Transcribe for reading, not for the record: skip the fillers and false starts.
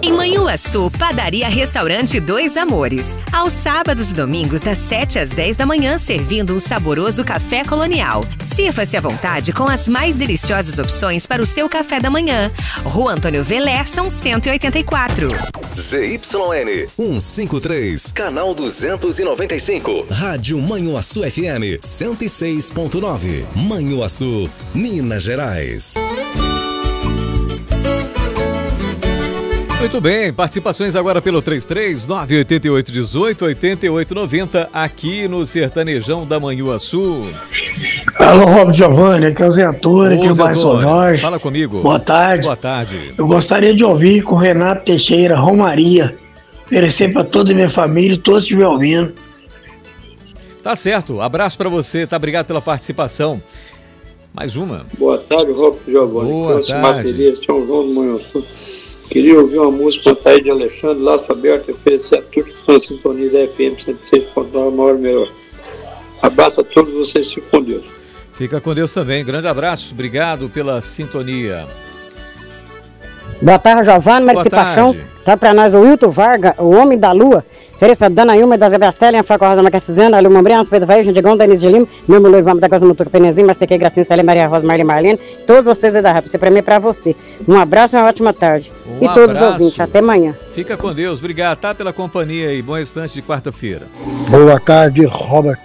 Em Manhuaçu, Padaria Restaurante Dois Amores. Aos sábados e domingos, das 7 às 10 da manhã, servindo um saboroso café colonial. Sirva-se à vontade com as mais deliciosas opções para o seu café da manhã. Rua Antônio Velerson, 184. ZYN 153, canal 295. Rádio Manhuaçu FM 106.9. Manhuaçu, Minas Gerais. Muito bem, participações agora pelo 33-988-18-88-90 aqui no Sertanejão da Manhuaçu. Alô, Rob Giovanni, aqui é o Zé Antônio, aqui é o bairro São Jorge. Fala comigo. Boa tarde. Boa tarde. Eu gostaria de ouvir com Renato Teixeira, Romaria. Oferecer para toda a minha família, todos que estiverem ouvindo. Tá certo, abraço para você, tá? Obrigado pela participação. Mais uma. Boa tarde, Rob Giovanni. Boa tarde. São João do Manhuaçu. Queria ouvir uma música do Taí de Alexandre, Laço Aberto, e oferecer a todos que estão na sintonia da FM 106.9, maior e melhor. Abraço a todos vocês, fiquem com Deus. Fica com Deus também, grande abraço, obrigado pela sintonia. Boa tarde, Giovanni, participação. Tá para nós o Wilton Varga, o Homem da Lua. Feliz para Dana Ilma da Zé Célia, Faco Rosa Macassizana, Alô Mambriano, Pedro Vaio, Jandigão, Denise de Lima, meu mulher, vamos da Casa Mutuca Penezinho, Marcequei, Gracinha, Célia, Maria Rosa, Marli Marlene, todos vocês da Rápido, isso é para mim e para você. Um abraço e uma ótima tarde. E todos os ouvintes, até amanhã. Fica com Deus, obrigado, tá, pela companhia e bom restante de quarta-feira. Boa tarde, Robert